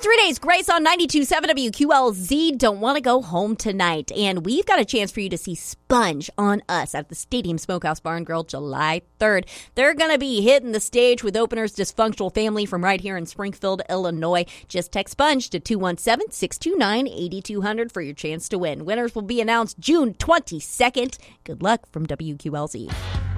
3 days, Grace on 92.7 WQLZ. Don't want to go home tonight. And we've got a chance for you to see Sponge on Us at the Stadium Smokehouse Bar and Grill July 3rd. They're going to be hitting the stage with openers Dysfunctional Family from right here in Springfield, Illinois. Just text Sponge to 217-629-8200 for your chance to win. Winners will be announced June 22nd. Good luck from WQLZ.